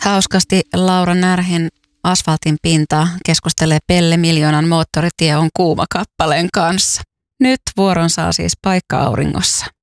Hauskasti Laura Närhen Asfaltin pinta keskustelee Pelle Miljoonan moottoritie on kuuma kappaleen kanssa. Nyt vuoron saa siis Paikka auringossa.